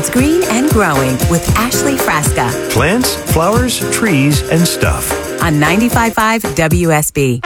It's Green and Growing with Ashley Frasca Plants, flowers, trees, and stuff. on 95.5 WSB.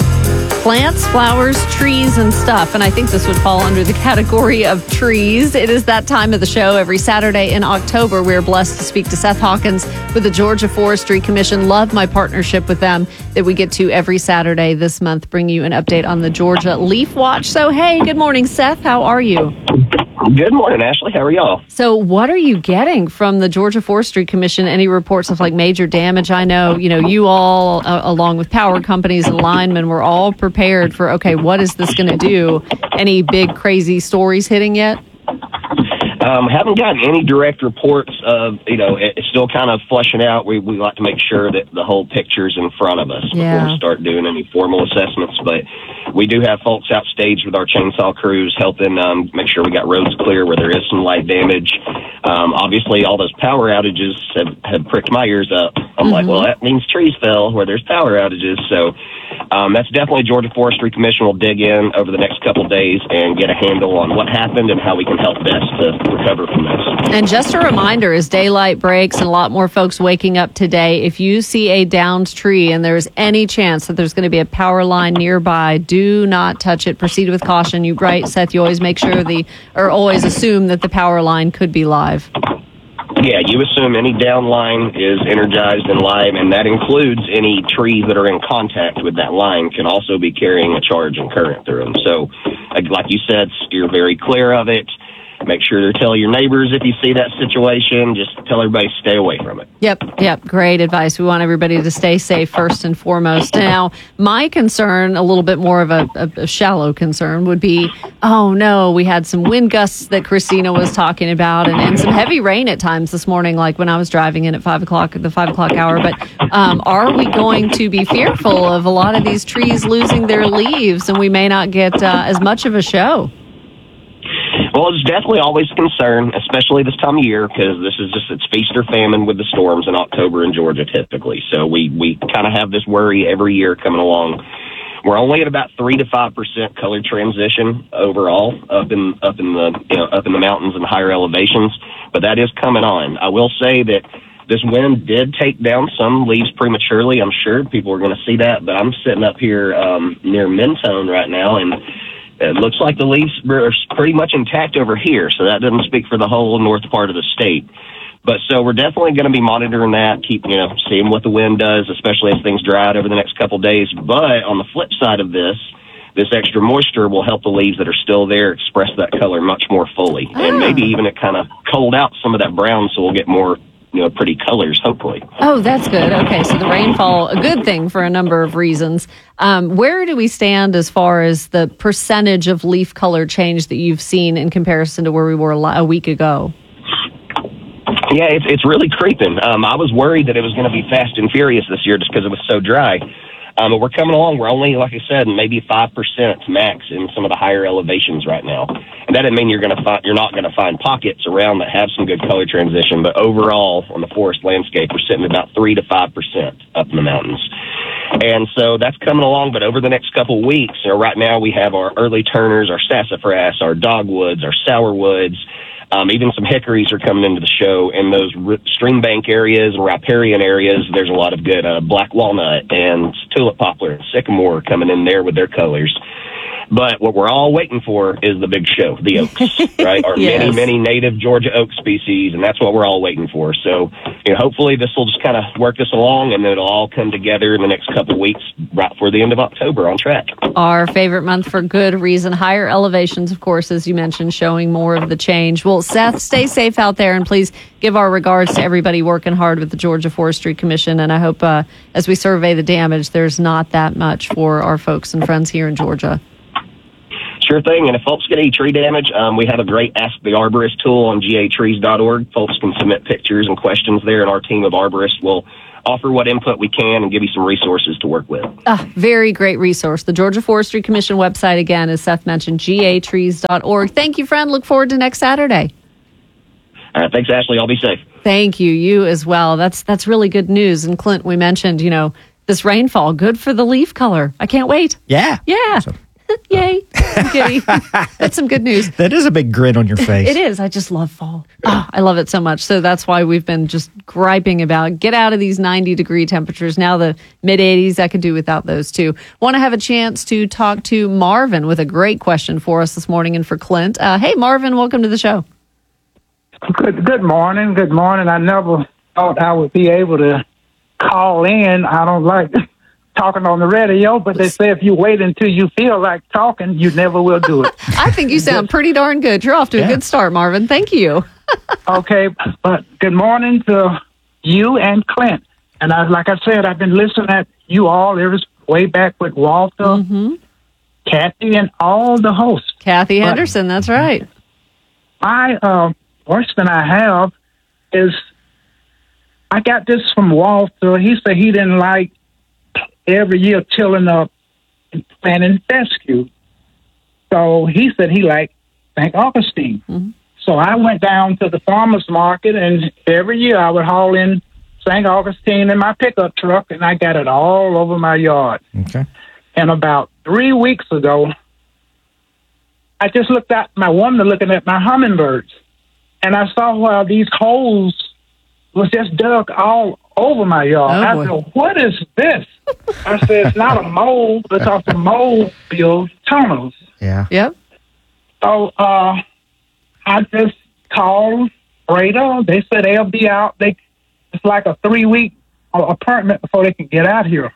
Plants, flowers, trees, and stuff. And I think this would fall under the category of trees. It is that time of the show every Saturday in October. We're blessed to speak to Seth Hawkins with the Georgia Forestry Commission. Love my partnership with them that we get to every Saturday this month, bring you an update on the Georgia Leaf Watch. So, hey, good morning, Seth. How are you? Good morning, Ashley. How are y'all? So what are you getting from the Georgia Forestry Commission? Any reports of like major damage? I know, you all, along with power companies and linemen, were all prepared for, okay, what is this going to do? Any big crazy stories hitting yet? Haven't gotten any direct reports of, it's still kind of fleshing out. We like to make sure that the whole picture's in front of us before we start doing any formal assessments. But we do have folks outstaged with our chainsaw crews helping make sure we got roads clear where there is some light damage. Obviously, all those power outages have pricked my ears up. I'm like, well, that means trees fell where there's power outages. So that's definitely Georgia Forestry Commission will dig in over the next couple of days and get a handle on what happened and how we can help best to recover from this. And just a reminder, as daylight breaks and a lot more folks waking up today, if you see a downed tree and there's any chance that there's going to be a power line nearby, do not touch it. Proceed with caution. You right, Seth, you always make sure always assume that the power line could be live. Yeah, you assume any down line is energized and live, and that includes any trees that are in contact with that line can also be carrying a charge and current through them. So, like you said, you're very clear of it. Make sure to tell your neighbors if you see that situation. Just tell everybody stay away from it. Yep. Great advice. We want everybody to stay safe first and foremost. Now, my concern, a little bit more of a shallow concern, would be, oh no, we had some wind gusts that Christina was talking about and some heavy rain at times this morning, like when I was driving in at 5 o'clock, the 5 o'clock hour. But are we going to be fearful of a lot of these trees losing their leaves and we may not get as much of a show? Well, it's definitely always a concern, especially this time of year, because it's feast or famine with the storms in October in Georgia typically. So we kind of have this worry every year coming along. We're only at about 3 to 5% color transition overall up in the mountains and higher elevations, but that is coming on. I will say that this wind did take down some leaves prematurely. I'm sure people are going to see that, but I'm sitting up here near Mentone right now, and it looks like the leaves are pretty much intact over here, so that doesn't speak for the whole north part of the state. But so we're definitely going to be monitoring that, seeing what the wind does, especially as things dry out over the next couple of days. But on the flip side of this extra moisture will help the leaves that are still there express that color much more fully. And maybe even it kind of cold out some of that brown, so we'll get more pretty colors, hopefully. Oh, that's good. Okay, so the rainfall, a good thing for a number of reasons. Where do we stand as far as the percentage of leaf color change that you've seen in comparison to where we were a week ago? Yeah, it's really creeping. I was worried that it was going to be fast and furious this year just because it was so dry. But we're coming along. We're only, like I said, maybe 5% max in some of the higher elevations right now. And that doesn't mean you're not going to find pockets around that have some good color transition. But overall, on the forest landscape, we're sitting at about 3 to 5% up in the mountains. And so that's coming along. But over the next couple of weeks, right now we have our early turners, our sassafras, our dogwoods, our sourwoods. Even some hickories are coming into the show. In those stream bank areas and riparian areas, there's a lot of good black walnut and tulip poplar and sycamore coming in there with their colors. But what we're all waiting for is the big show, the oaks, right? Our Yes. many native Georgia oak species, and that's what we're all waiting for. So, hopefully this will just kind of work us along, and then it'll all come together in the next couple of weeks, right before the end of October, on track. Our favorite month for good reason. Higher elevations, of course, as you mentioned, showing more of the change. Well, Seth, stay safe out there, and please give our regards to everybody working hard with the Georgia Forestry Commission. And I hope as we survey the damage, there's not that much for our folks and friends here in Georgia. Sure thing. And if folks get any tree damage, we have a great Ask the Arborist tool on gatrees.org. Folks can submit pictures and questions there, and our team of arborists will offer what input we can and give you some resources to work with. Very great resource. The Georgia Forestry Commission website, again, as Seth mentioned, gatrees.org. Thank you, friend. Look forward to next Saturday. All right. Thanks, Ashley. I'll be safe. Thank you. You as well. That's really good news. And Clint, we mentioned, this rainfall, good for the leaf color. I can't wait. Yeah. Yeah. So Yay. Okay. That's some good news. That is a big grin on your face. It is. I just love fall. Oh, I love it so much. So that's why we've been just griping about get out of these 90-degree temperatures. Now the mid-80s, I could do without those too. Want to have a chance to talk to Marvin with a great question for us this morning and for Clint. Hey, Marvin, welcome to the show. Good morning. Good morning. I never thought I would be able to call in. I don't like talking on the radio, but they say if you wait until you feel like talking, you never will do it. I think you sound pretty darn good. You're off to a good start, Marvin. Thank you. Okay, but good morning to you and Clint. And like I said, I've been listening at you all ever way back with Walter, Kathy, and all the hosts. Kathy Henderson, that's right. My worst thing I have is I got this from Walter. He said he didn't like every year tilling up and planting fescue. So he said he liked St. Augustine. Mm-hmm. So I went down to the farmer's market, and every year I would haul in St. Augustine in my pickup truck, and I got it all over my yard. Okay. And about 3 weeks ago, I just looked out my window looking at my hummingbirds, and I saw where these holes was just dug all over my yard. I said, what is this? I said, it's not a mole, because the mole builds tunnels. Yeah. Yep. So I just called Radar. They said they'll be out. It's like a 3-week appointment before they can get out here.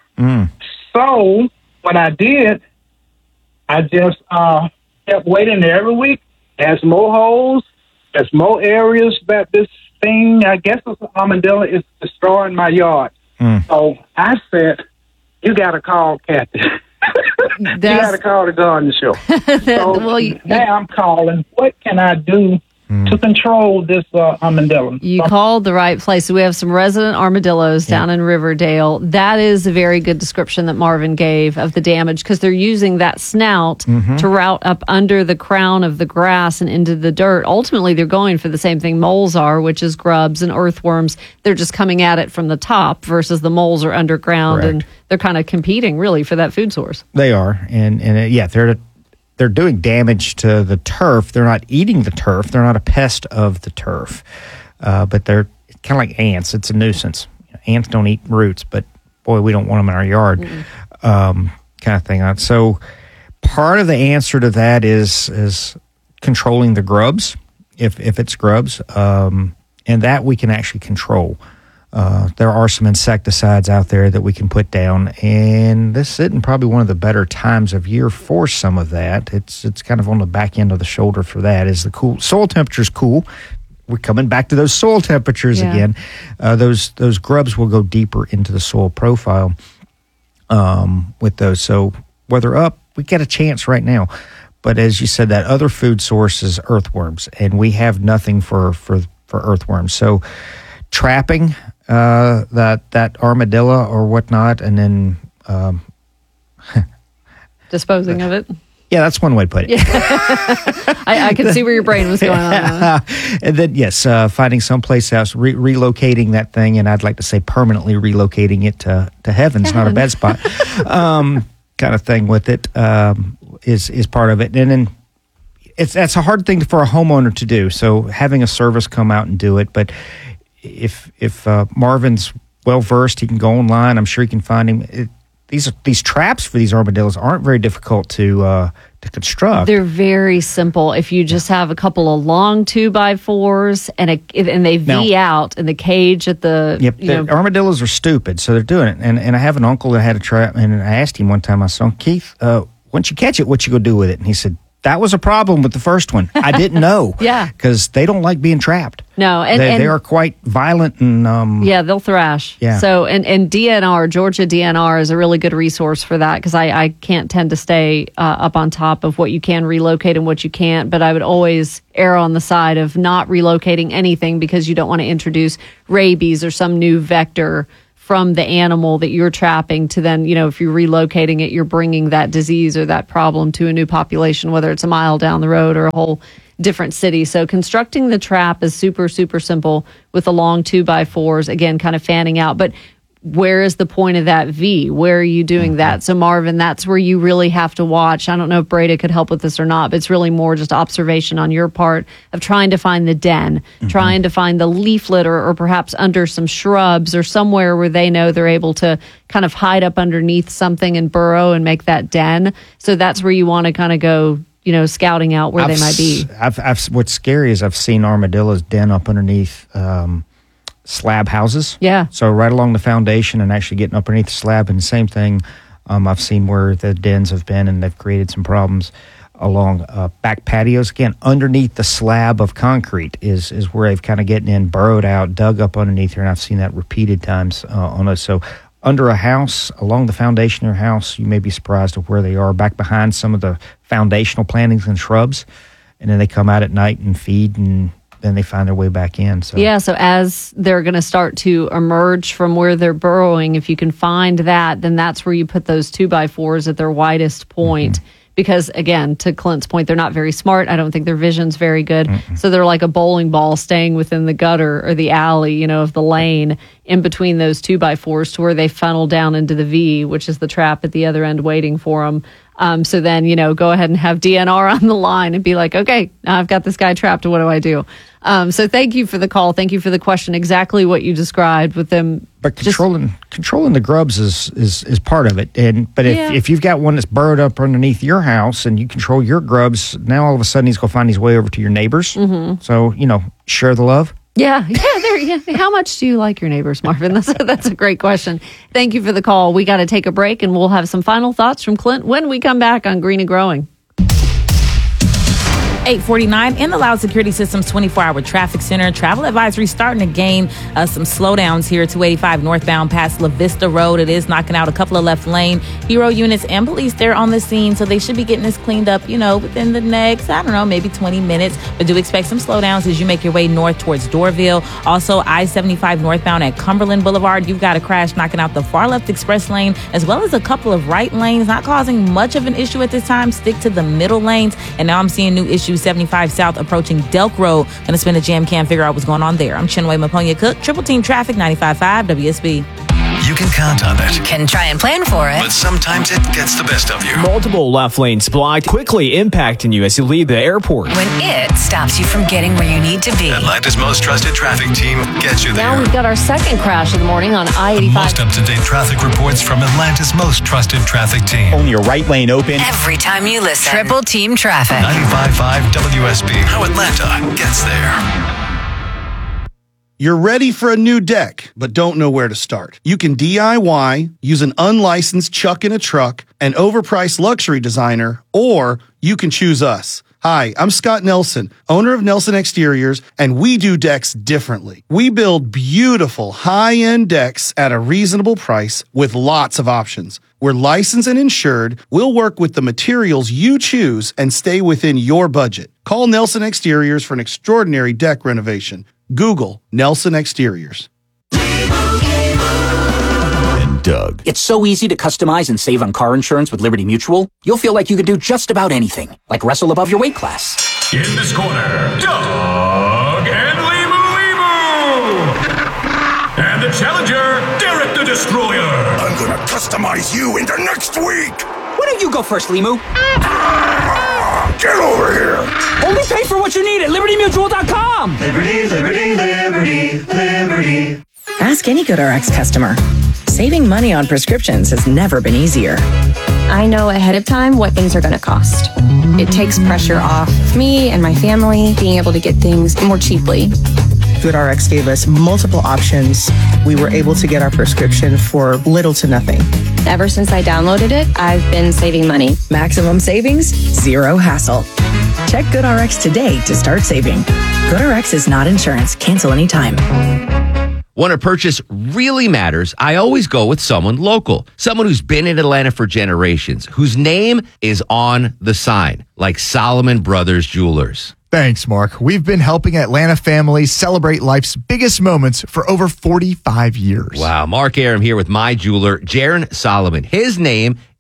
So what I did, I just kept waiting every week. There's more holes. There's more areas that this thing, I guess it's an armadillo, is destroying my yard. So I said, you got to call Kathy. You got to call the garden show. So now I'm calling. What can I do to control this armadillo? You called the right place. We have some resident armadillos down in Riverdale. That is a very good description that Marvin gave of the damage, because they're using that snout to route up under the crown of the grass and into the dirt. Ultimately, they're going for the same thing moles are, which is grubs and earthworms. They're just coming at it from the top versus the moles are underground. Correct. And they're kind of competing really for that food source. They are. And they're doing damage to the turf. They're not eating the turf. They're not a pest of the turf. But they're kind of like ants. It's a nuisance. Ants don't eat roots, but boy, we don't want them in our yard, kind of thing. So part of the answer to that is controlling the grubs, if it's grubs, and that we can actually control. There are some insecticides out there that we can put down, and this isn't probably one of the better times of year for some of that. It's kind of on the back end of the shoulder for that. Is the cool soil temperature's cool. We're coming back to those soil temperatures again. Those grubs will go deeper into the soil profile with those. So where they're up, we get a chance right now. But as you said, that other food source is earthworms, and we have nothing for earthworms. So trapping that armadillo or whatnot, and then Disposing of it. Yeah, that's one way to put it. I can see where your brain was going on. And then, yes, finding someplace else, relocating that thing, and I'd like to say permanently relocating it to heaven's not a bad spot, kind of thing with it is part of it. And then that's a hard thing for a homeowner to do, so having a service come out and do it. But if Marvin's well-versed, he can go online. I'm sure he can find him. These traps for these armadillos aren't very difficult to construct. They're very simple. If you just have a couple of long 2x4s and they V out in the cage at the... Yep, armadillos are stupid, so they're doing it. And I have an uncle that had a trap, and I asked him one time, I said, Keith, once you catch it, what you going to do with it? And he said, that was a problem with the first one. I didn't know. Because they don't like being trapped. No. They are quite violent and... they'll thrash. Yeah. So, and DNR, Georgia DNR is a really good resource for that, because I can't tend to stay up on top of what you can relocate and what you can't. But I would always err on the side of not relocating anything, because you don't want to introduce rabies or some new vector from the animal that you're trapping to then, if you're relocating it, you're bringing that disease or that problem to a new population, whether it's a mile down the road or a whole different city. So constructing the trap is super, super simple with the long 2x4s, again, kind of fanning out. But where is the point of that V? Where are you doing that? So Marvin, that's where you really have to watch. I don't know if Breda could help with this or not, but it's really more just observation on your part of trying to find the den, trying to find the leaf litter, or perhaps under some shrubs or somewhere where they know they're able to kind of hide up underneath something and burrow and make that den. So that's where you want to kind of go, scouting out where they might be. What's scary is I've seen armadillos den up underneath slab houses. Yeah. So right along the foundation and actually getting up underneath the slab. And the same thing I've seen where the dens have been, and they've created some problems along back patios. Again, underneath the slab of concrete is where they've kind of getting in, burrowed out, dug up underneath here. And I've seen that repeated times on us. So under a house, along the foundation of your house, you may be surprised at where they are, back behind some of the foundational plantings and shrubs. And then they come out at night and feed, and then they find their way back in. So as they're going to start to emerge from where they're burrowing, if you can find that, then that's where you put those 2x4s at their widest point. Because, again, to Clint's point, they're not very smart. I don't think their vision's very good. So they're like a bowling ball staying within the gutter or the alley, of the lane in between those 2x4s to where they funnel down into the V, which is the trap at the other end waiting for them. So then, go ahead and have DNR on the line and be like, okay, now I've got this guy trapped. What do I do? So thank you for the call. Thank you for the question. Exactly what you described with them. But controlling the grubs is part of it. But if you've got one that's burrowed up underneath your house and you control your grubs, now all of a sudden he's going to find his way over to your neighbors. So, share the love. Yeah. How much do you like your neighbors, Marvin? That's a great question. Thank you for the call. We got to take a break, and we'll have some final thoughts from Clint when we come back on Green and Growing. 8:49 in the Loud Security Systems 24-hour traffic center. Travel advisory starting to gain some slowdowns here. 285 northbound past La Vista Road. It is knocking out a couple of left lane. Hero units and police there on the scene, so they should be getting this cleaned up, within the next, maybe 20 minutes. But do expect some slowdowns as you make your way north towards Dorville. Also, I-75 northbound at Cumberland Boulevard. You've got a crash knocking out the far left express lane, as well as a couple of right lanes. Not causing much of an issue at this time. Stick to the middle lanes. And now I'm seeing new issues 75 South approaching Delk Road. Gonna spin a jam cam, figure out what's going on there. I'm Chinwe Maponya Cook, Triple Team Traffic, 95.5 WSB. You can count on it. Can try and plan for it. But sometimes it gets the best of you. Multiple left lanes blocked, quickly impacting you as you leave the airport. When it stops you from getting where you need to be. Atlanta's most trusted traffic team gets you there. Now we've got our second crash of the morning on I-85. Most up-to-date traffic reports from Atlanta's most trusted traffic team. Only your right lane open. Every time you listen. Triple Team Traffic. 95.5 WSB. How Atlanta gets there. You're ready for a new deck, but don't know where to start. You can DIY, use an unlicensed chuck in a truck, an overpriced luxury designer, or you can choose us. Hi, I'm Scott Nelson, owner of Nelson Exteriors, and we do decks differently. We build beautiful, high-end decks at a reasonable price with lots of options. We're licensed and insured. We'll work with the materials you choose and stay within your budget. Call Nelson Exteriors for an extraordinary deck renovation. Google Nelson Exteriors. And Doug. It's so easy to customize and save on car insurance with Liberty Mutual. You'll feel like you could do just about anything, like wrestle above your weight class. In this corner, Doug and Limu. And the challenger, Derek the Destroyer. I'm gonna customize you into next week. Why don't you go first, Limu? Get over here! Only pay for what you need at LibertyMutual.com! Liberty, liberty, liberty, liberty. Ask any GoodRx customer. Saving money on prescriptions has never been easier. I know ahead of time what things are going to cost. It takes pressure off me and my family being able to get things more cheaply. GoodRx gave us multiple options. We were able to get our prescription for little to nothing. Ever since I downloaded it, I've been saving money. Maximum savings, zero hassle. Check GoodRx today to start saving. GoodRx is not insurance. Cancel anytime. When a purchase really matters, I always go with someone local, someone who's been in Atlanta for generations, whose name is on the sign, like Solomon Brothers Jewelers. Thanks, Mark. We've been helping Atlanta families celebrate life's biggest moments for over 45 years. Wow. Mark Aram here with my jeweler, Jaron Solomon. His name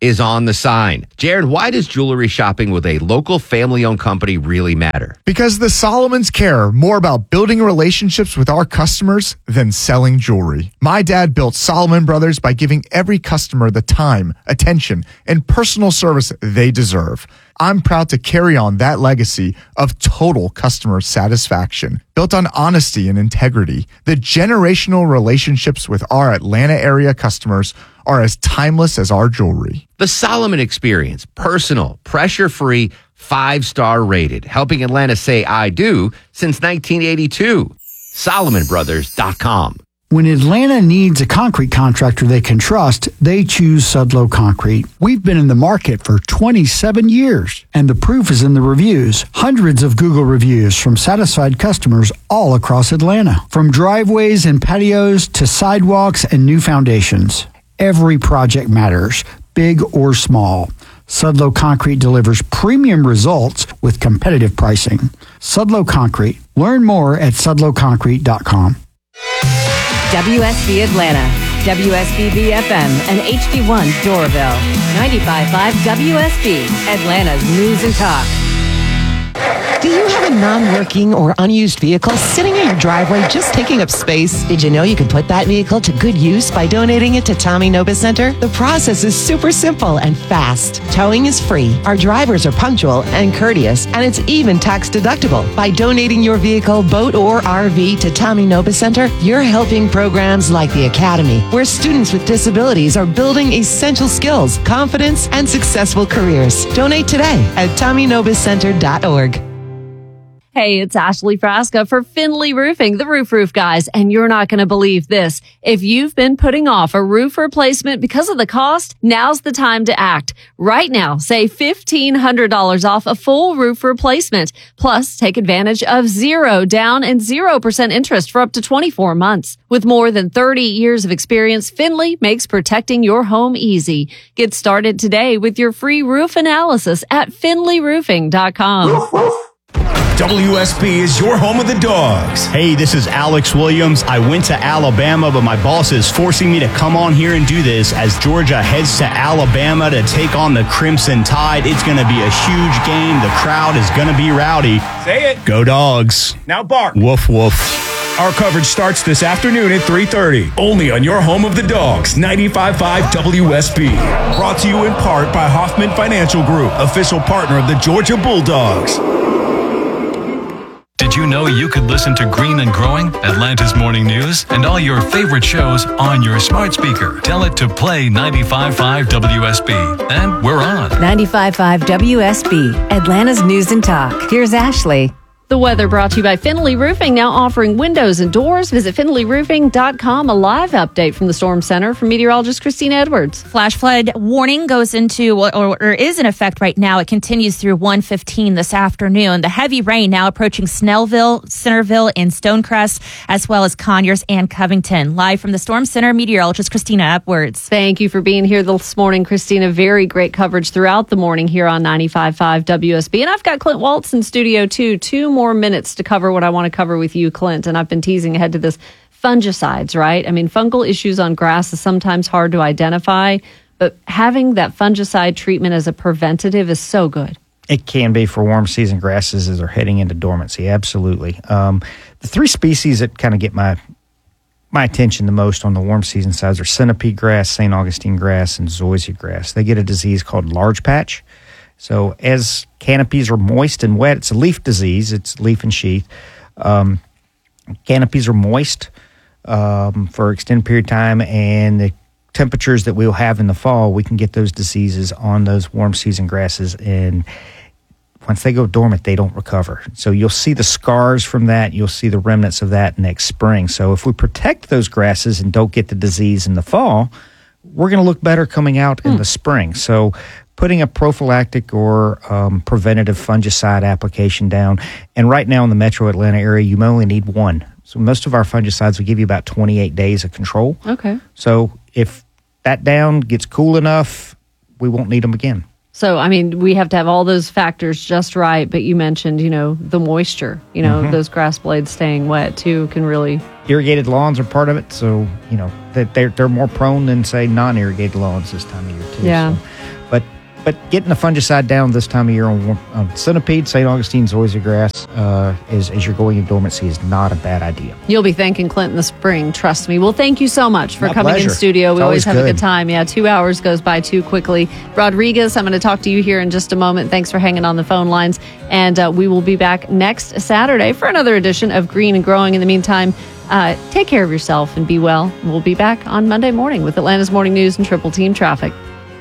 is on the sign. Jared, why does jewelry shopping with a local family-owned company really matter? Because the Solomons care more about building relationships with our customers than selling jewelry. My dad built Solomon Brothers by giving every customer the time, attention, and personal service they deserve. I'm proud to carry on that legacy of total customer satisfaction, built on honesty and integrity. The generational relationships with our Atlanta area customers are as timeless as our jewelry. The Solomon Experience, personal, pressure-free, 5-star rated, helping Atlanta say I do since 1982. SolomonBrothers.com. When Atlanta needs a concrete contractor they can trust, they choose Sudlow Concrete. We've been in the market for 27 years, and the proof is in the reviews. Hundreds of Google reviews from satisfied customers all across Atlanta. From driveways and patios to sidewalks and new foundations. Every project matters, big or small. Sudlow Concrete delivers premium results with competitive pricing. Sudlow Concrete. Learn more at sudlowconcrete.com. WSB Atlanta, WSB FM, and HD1 Doraville. 95.5 WSB, Atlanta's News and Talk. Do you have a non-working or unused vehicle sitting in your driveway just taking up space? Did you know you could put that vehicle to good use by donating it to Tommy Nobis Center? The process is super simple and fast. Towing is free. Our drivers are punctual and courteous, and it's even tax deductible. By donating your vehicle, boat, or RV to Tommy Nobis Center, you're helping programs like the Academy, where students with disabilities are building essential skills, confidence, and successful careers. Donate today at TommyNobisCenter.org. Hey, it's Ashley Frasca for Finley Roofing, the roof guys, and you're not going to believe this. If you've been putting off a roof replacement because of the cost, now's the time to act. Right now, save $1,500 off a full roof replacement. Plus, take advantage of 0 down and 0% interest for up to 24 months. With more than 30 years of experience, Finley makes protecting your home easy. Get started today with your free roof analysis at finleyroofing.com. WSB is your home of the dogs. Hey, this is Alex Williams. I went to Alabama, but my boss is forcing me to come on here and do this as Georgia heads to Alabama to take on the Crimson Tide. It's going to be a huge game. The crowd is going to be rowdy. Say it. Go Dogs. Now bark. Woof, woof. Our coverage starts this afternoon at 3:30. Only on your home of the dogs, 95.5 WSB. Brought to you in part by Hoffman Financial Group, official partner of the Georgia Bulldogs. Did you know you could listen to Green and Growing, Atlanta's morning news, and all your favorite shows on your smart speaker? Tell it to play 95.5 WSB. And we're on. 95.5 WSB, Atlanta's News and Talk. Here's Ashley. The weather brought to you by Finley Roofing, now offering windows and doors. Visit finleyroofing.com. A live update from the Storm Center from meteorologist Christina Edwards. Flash flood warning goes into or is in effect right now. It continues through 1:15 this afternoon. The heavy rain now approaching Snellville, Centerville, and Stonecrest, as well as Conyers and Covington. Live from the Storm Center, meteorologist Christina Edwards. Thank you for being here this morning, Christina. Very great coverage throughout the morning here on 95.5 WSB. And I've got Clint Waltz in studio, too. 2 more minutes to cover what I want to cover with you, Clint. And I've been teasing ahead to this. Fungicides, right? I mean, fungal issues on grass is sometimes hard to identify, but having that fungicide treatment as a preventative is so good. It can be for warm season grasses as they're heading into dormancy. Absolutely. The 3 species that kind of get my attention the most on the warm season sides are centipede grass, St. Augustine grass, and zoysia grass. They get a disease called large patch. So as canopies are moist and wet, it's a leaf disease. It's leaf and sheath. Canopies are moist for an extended period of time, and the temperatures that we'll have in the fall, we can get those diseases on those warm season grasses. And once they go dormant, they don't recover. So you'll see the scars from that. You'll see the remnants of that next spring. So if we protect those grasses and don't get the disease in the fall, we're going to look better coming out in the spring. So putting a prophylactic or preventative fungicide application down. And right now in the metro Atlanta area, you only need 1. So most of our fungicides will give you about 28 days of control. Okay. So if that down gets cool enough, we won't need them again. So, I mean, we have to have all those factors just right. But you mentioned, the moisture, those grass blades staying wet too can really. Irrigated lawns are part of it. So, that they're more prone than, say, non-irrigated lawns this time of year too. Yeah. But getting the fungicide down this time of year on centipede, St. Augustine's zoysia grass, as you're going in dormancy is not a bad idea. You'll be thanking Clint in the spring, trust me. Well, thank you so much for My coming pleasure. in studio. We It's always have always a good good. time. Yeah, 2 hours goes by too quickly. Rodriguez, I'm going to talk to you here in just a moment. Thanks for hanging on the phone lines. And we will be back next Saturday for another edition of Green and Growing. In the meantime, take care of yourself and be well. We'll be back on Monday morning with Atlanta's Morning News and Triple Team Traffic.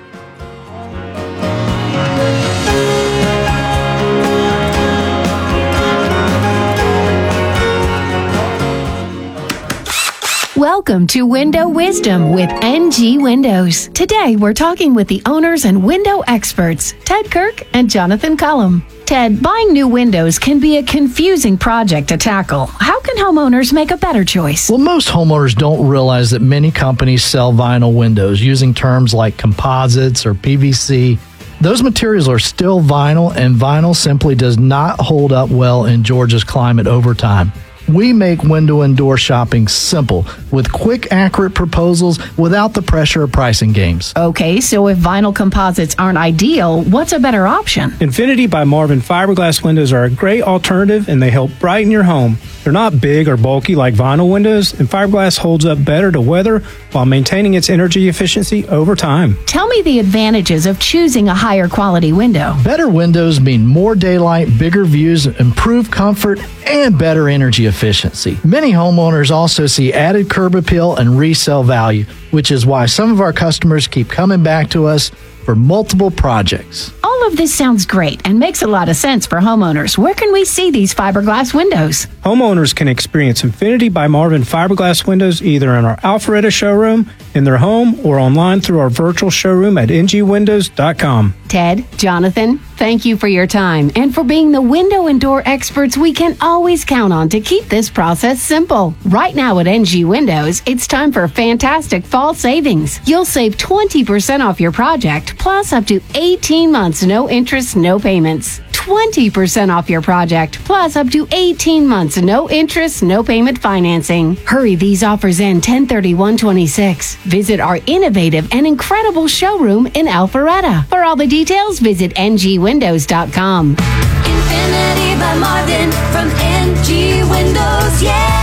Welcome to Window Wisdom with NG Windows. Today, we're talking with the owners and window experts, Ted Kirk and Jonathan Cullum. Ted, buying new windows can be a confusing project to tackle. How can homeowners make a better choice? Well, most homeowners don't realize that many companies sell vinyl windows using terms like composites or PVC. Those materials are still vinyl, and vinyl simply does not hold up well in Georgia's climate over time. We make window and door shopping simple with quick, accurate proposals without the pressure of pricing games. Okay, so if vinyl composites aren't ideal, what's a better option? Infinity by Marvin fiberglass windows are a great alternative, and they help brighten your home. They're not big or bulky like vinyl windows, and fiberglass holds up better to weather while maintaining its energy efficiency over time. Tell me the advantages of choosing a higher quality window. Better windows mean more daylight, bigger views, improved comfort, and better energy efficiency. Many homeowners also see added curb appeal and resale value, which is why some of our customers keep coming back to us for multiple projects. All of this sounds great and makes a lot of sense for homeowners. Where can we see these fiberglass windows? Homeowners can experience Infinity by Marvin fiberglass windows either in our Alpharetta showroom, in their home, or online through our virtual showroom at ngwindows.com. Ted, Jonathan, thank you for your time and for being the window and door experts we can always count on to keep this process simple. Right now at NG Windows, it's time for fantastic fall savings. You'll save 20% off your project, plus up to 18 months, no interest, no payments. 20% off your project, plus up to 18 months, no interest, no payment financing. Hurry, these offers end 10/31/26. Visit our innovative and incredible showroom in Alpharetta. For all the details, visit ngwindows.com. Infinity by Marvin from NG Windows, yeah!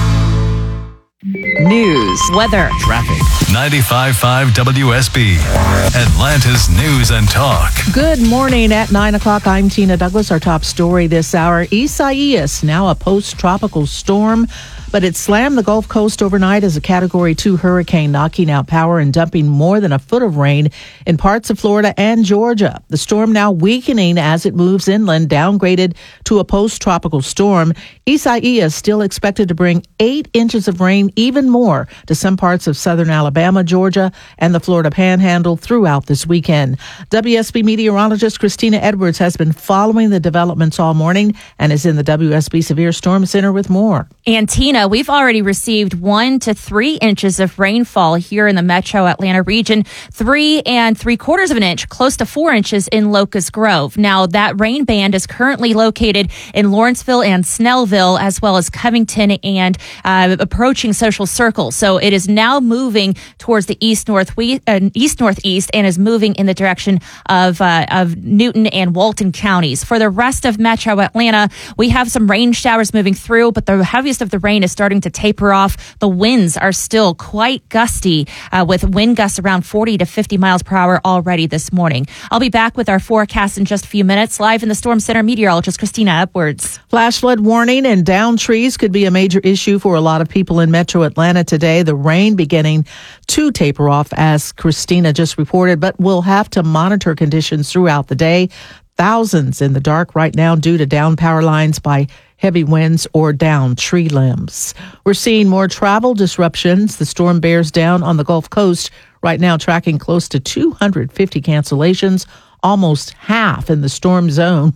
News, weather, Traffic. 95.5 WSB. Atlanta's News and Talk. Good morning. At 9 o'clock, I'm Tina Douglas. Our top story this hour, Isaias, now a post-tropical storm, but it slammed the Gulf Coast overnight as a Category 2 hurricane, knocking out power and dumping more than a foot of rain in parts of Florida and Georgia. The storm now weakening as it moves inland, downgraded to a post-tropical storm. Isaias still expected to bring 8 inches of rain, even more, to some parts of southern Alabama, Georgia, and the Florida Panhandle throughout this weekend. WSB meteorologist Christina Edwards has been following the developments all morning and is in the WSB Severe Storm Center with more. And Tina, we've already received 1 to 3 inches of rainfall here in the metro Atlanta region, 3 3/4 of an inch, close to 4 inches in Locust Grove. Now, that rain band is currently located in Lawrenceville and Snellville, as well as Covington and approaching Social Circle. So it is now moving towards the east-northeast and is moving in the direction of Newton and Walton counties. For the rest of metro Atlanta, we have some rain showers moving through, but the heaviest of the rain is starting to taper off. The winds are still quite gusty, with wind gusts around 40 to 50 miles per hour already this morning. I'll be back with our forecast in just a few minutes. Live in the Storm Center, meteorologist Christina Edwards. Flash flood warning and down trees could be a major issue for a lot of people in metro Atlanta today. The rain beginning to taper off, as Christina just reported, but we'll have to monitor conditions throughout the day. Thousands in the dark right now due to down power lines by heavy winds or down tree limbs. We're seeing more travel disruptions. The storm bears down on the Gulf Coast right now, tracking close to 250 cancellations, almost half in the storm zone.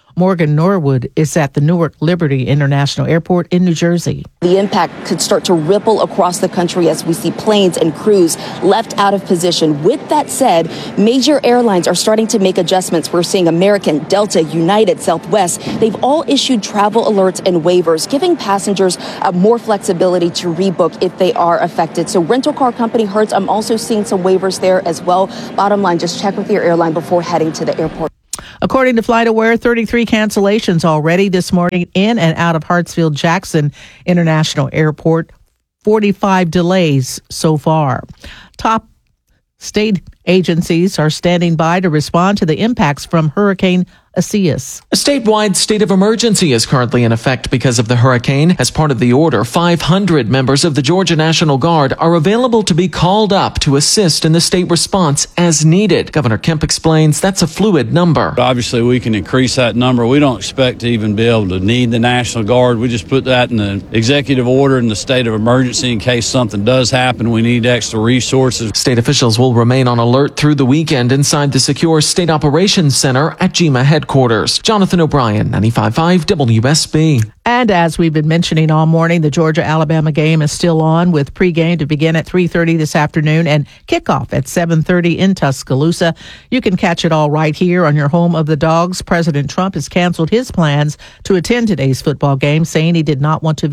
Morgan Norwood is at the Newark Liberty International Airport in New Jersey. The impact could start to ripple across the country as we see planes and crews left out of position. With that said, major airlines are starting to make adjustments. We're seeing American, Delta, United, Southwest. They've all issued travel alerts and waivers, giving passengers more flexibility to rebook if they are affected. So rental car company Hertz, I'm also seeing some waivers there as well. Bottom line, just check with your airline before heading to the airport. According to FlightAware, 33 cancellations already this morning in and out of Hartsfield-Jackson International Airport, 45 delays so far. Top state agencies are standing by to respond to the impacts from Hurricane Isaias. A statewide state of emergency is currently in effect because of the hurricane. As part of the order, 500 members of the Georgia National Guard are available to be called up to assist in the state response as needed. Governor Kemp explains that's a fluid number. Obviously, we can increase that number. We don't expect to even be able to need the National Guard. We just put that in the executive order in the state of emergency in case something does happen. We need extra resources. State officials will remain on alert through the weekend inside the secure State Operations Center at GEMA headquarters. Jonathan O'Brien, 95.5 WSB. And as we've been mentioning all morning, the Georgia-Alabama game is still on, with pregame to begin at 3:30 this afternoon and kickoff at 7:30 in Tuscaloosa. You can catch it all right here on your home of the Dogs. President Trump has canceled his plans to attend today's football game, saying he did not want to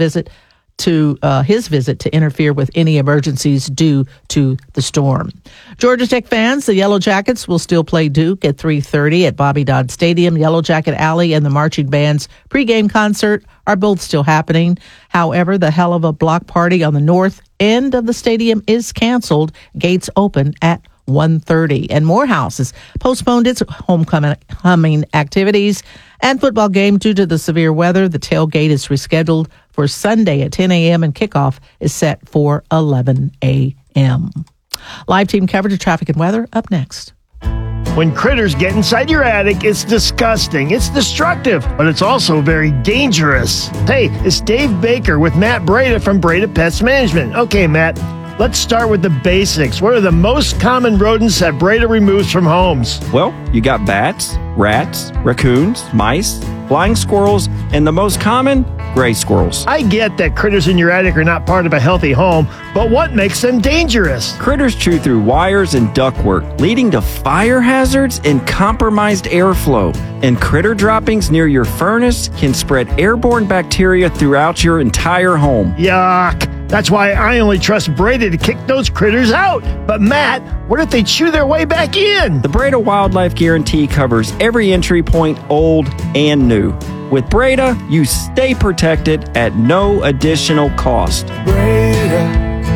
his visit to interfere with any emergencies due to the storm. Georgia Tech fans, the Yellow Jackets will still play Duke at 3:30 at Bobby Dodd Stadium. Yellow Jacket Alley and the marching band's pregame concert are both still happening. However, the Hell of a Block Party on the north end of the stadium is canceled. Gates open at 1:30. And Morehouse has postponed its homecoming activities and football game due to the severe weather. The tailgate is rescheduled for Sunday at 10 a.m. and kickoff is set for 11 a.m. Live team coverage of traffic and weather up next. When critters get inside your attic, it's disgusting. It's destructive, but it's also very dangerous. Hey, it's Dave Baker with Matt Breda from Breda Pest Management. Okay, Matt, let's start with the basics. What are the most common rodents that Breda removes from homes? Well, you got bats, rats, raccoons, mice, flying squirrels, and the most common, gray squirrels. I get that critters in your attic are not part of a healthy home, but what makes them dangerous? Critters chew through wires and ductwork, leading to fire hazards and compromised airflow. And critter droppings near your furnace can spread airborne bacteria throughout your entire home. Yuck! That's why I only trust Breda to kick those critters out. But Matt, what if they chew their way back in? The Breda Wildlife Guarantee covers every entry point, old and new. With Breda, you stay protected at no additional cost. Breda,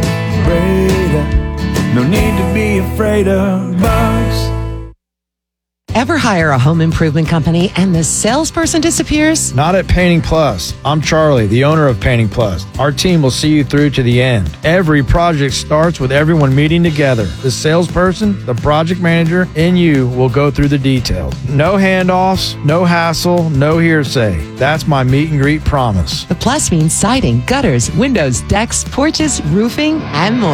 no need to be afraid of bugs. Ever hire a home improvement company and the salesperson disappears? Not at Painting Plus. I'm Charlie, the owner of Painting Plus. Our team will see you through to the end. Every project starts with everyone meeting together. The salesperson, the project manager, and you will go through the details. No handoffs, no hassle, no hearsay. That's my meet and greet promise. The Plus means siding, gutters, windows, decks, porches, roofing, and more.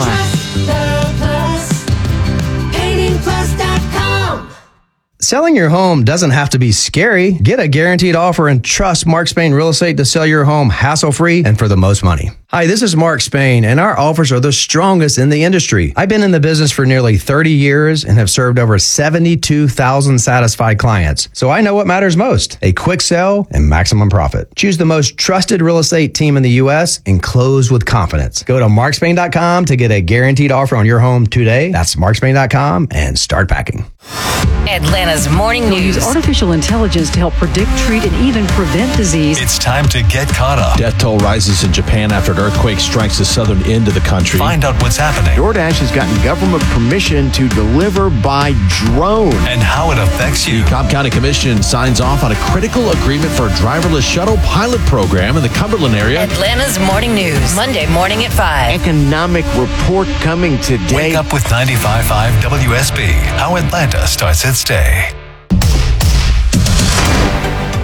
PaintingPlus.com. Selling your home doesn't have to be scary. Get a guaranteed offer and trust Mark Spain Real Estate to sell your home hassle-free and for the most money. Hi, this is Mark Spain, and our offers are the strongest in the industry. I've been in the business for nearly 30 years and have served over 72,000 satisfied clients. So I know what matters most: a quick sale and maximum profit. Choose the most trusted real estate team in the U.S. and close with confidence. Go to markspain.com to get a guaranteed offer on your home today. That's markspain.com and start packing. Atlanta's morning news. Use artificial intelligence to help predict, treat, and even prevent disease. It's time to get caught up. Death toll rises in Japan after an earthquake strikes the southern end of the country. Find out what's happening. DoorDash has gotten government permission to deliver by drone. And how it affects you. The Cobb County Commission signs off on a critical agreement for a driverless shuttle pilot program in the Cumberland area. Atlanta's morning news. Monday morning at 5. Economic report coming today. Wake up with 95.5 WSB. How Atlanta starts its day.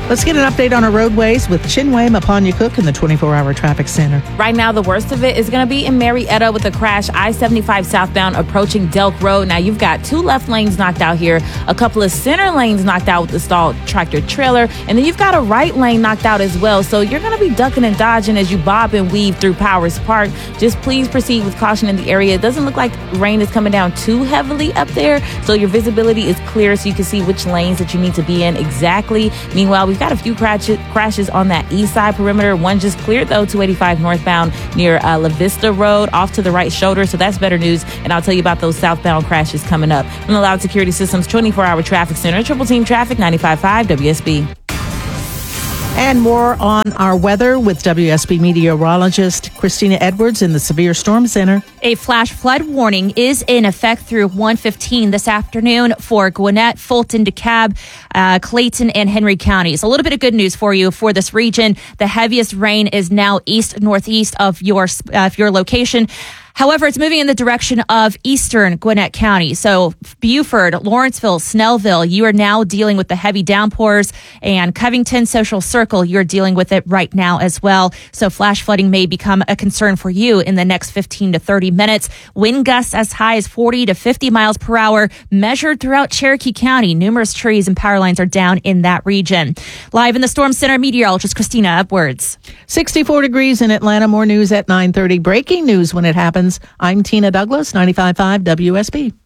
Let's get an update on our roadways with Chinwe Mapanya-Cook in the 24-hour traffic center. Right now, the worst of it is going to be in Marietta with a crash, I-75 southbound approaching Delk Road. Now, you've got 2 left lanes knocked out here, a couple of center lanes knocked out with the stalled tractor trailer, and then you've got a right lane knocked out as well. So you're going to be ducking and dodging as you bob and weave through Powers Park. Just please proceed with caution in the area. It doesn't look like rain is coming down too heavily up there, so your visibility is clear so you can see which lanes that you need to be in exactly. Meanwhile, we've got a few crashes on that east side perimeter. One just cleared, though, 285 northbound near La Vista Road off to the right shoulder, so that's better news, and I'll tell you about those southbound crashes coming up. From the Loud Security Systems 24-hour traffic center, Triple Team Traffic, 95.5 WSB. And more on our weather with WSB meteorologist Christina Edwards in the Severe Storm Center. A flash flood warning is in effect through 1:15 this afternoon for Gwinnett, Fulton, DeKalb, Clayton, and Henry counties. A little bit of good news for you for this region. The heaviest rain is now east-northeast of your location. However, it's moving in the direction of eastern Gwinnett County. So Buford, Lawrenceville, Snellville, you are now dealing with the heavy downpours, and Covington, Social Circle, you're dealing with it right now as well. So flash flooding may become a concern for you in the next 15 to 30 minutes. Wind gusts as high as 40 to 50 miles per hour measured throughout Cherokee County. Numerous trees and power lines are down in that region. Live in the Storm Center, meteorologist Christina Edwards. 64 degrees in Atlanta. More news at 9:30. Breaking news when it happens. I'm Tina Douglas, 95.5 WSB.